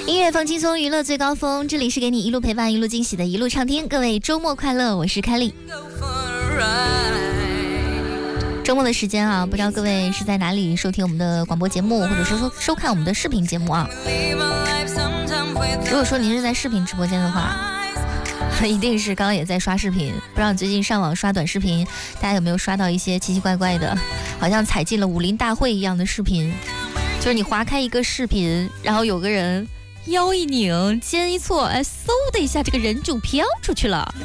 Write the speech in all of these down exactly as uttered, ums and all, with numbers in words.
音乐放轻松，娱乐最高峰，这里是给你一路陪伴一路惊喜的一路畅听，各位周末快乐，我是凯莉。周末的时间啊，不知道各位是在哪里收听我们的广播节目，或者说收收看我们的视频节目啊。如果说您是在视频直播间的话，一定是刚刚也在刷视频，不知道你最近上网刷短视频，大家有没有刷到一些奇奇怪怪的，好像踩进了武林大会一样的视频，就是你划开一个视频，然后有个人腰一拧，肩一错，哎，嗖的一下，这个人就飘出去了。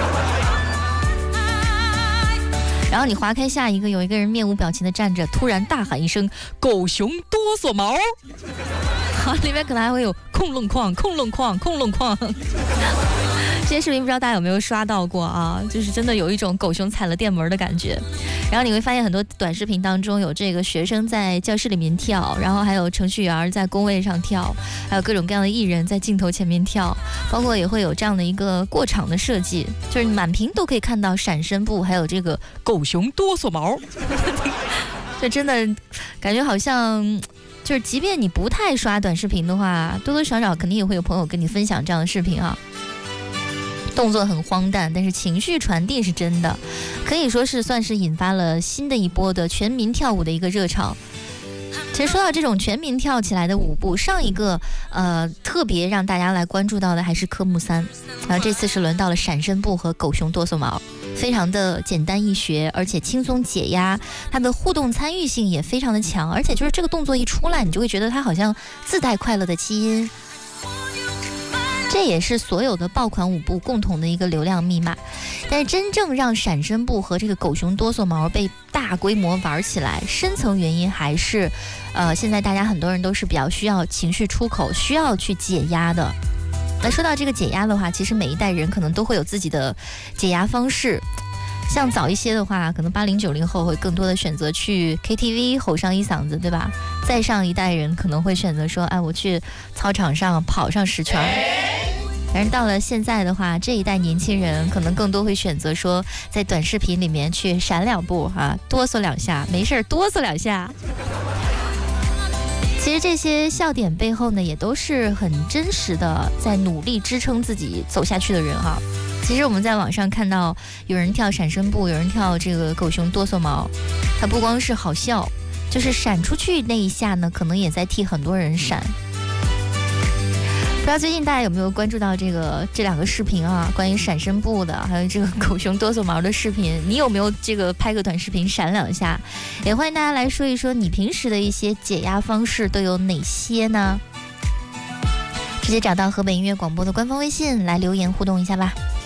然后你划开下一个，有一个人面无表情的站着，突然大喊一声“狗熊哆嗦毛”，好，里面可能还会有空愣框、空愣框、空愣框。这些视频不知道大家有没有刷到过啊？就是真的有一种狗熊踩了电门的感觉。然后你会发现很多短视频当中有这个学生在教室里面跳，然后还有程序员在工位上跳，还有各种各样的艺人在镜头前面跳，包括也会有这样的一个过场的设计，就是满屏都可以看到闪身步，还有这个狗熊哆嗦毛。就真的感觉好像就是即便你不太刷短视频的话，多多少少肯定也会有朋友跟你分享这样的视频啊。动作很荒诞，但是情绪传递是真的，可以说是算是引发了新的一波的全民跳舞的一个热潮。其实说到这种全民跳起来的舞步，上一个呃特别让大家来关注到的还是科目三，然后这次是轮到了闪身步和狗熊哆嗦毛，非常的简单易学，而且轻松解压，它的互动参与性也非常的强，而且就是这个动作一出来，你就会觉得它好像自带快乐的基因。这也是所有的爆款舞步共同的一个流量密码。但是真正让闪身步和这个狗熊哆嗦毛被大规模玩起来，深层原因还是呃，现在大家很多人都是比较需要情绪出口，需要去解压的。那说到这个解压的话，其实每一代人可能都会有自己的解压方式。像早一些的话，可能八零九零后会更多的选择去 K T V 吼上一嗓子，对吧？再上一代人可能会选择说，哎，我去操场上跑上十圈。但是到了现在的话，这一代年轻人可能更多会选择说，在短视频里面去闪两步啊，哆嗦两下，没事哆嗦两下。其实这些笑点背后呢，也都是很真实的，在努力支撑自己走下去的人哈。其实我们在网上看到有人跳闪身步，有人跳这个狗熊哆嗦毛，它不光是好笑，就是闪出去那一下呢，可能也在替很多人闪。不知道最近大家有没有关注到这个这两个视频啊？关于闪身步的，还有这个狗熊哆嗦毛的视频，你有没有这个拍个短视频闪两下？也欢迎大家来说一说你平时的一些解压方式都有哪些呢？直接找到河北音乐广播的官方微信来留言互动一下吧。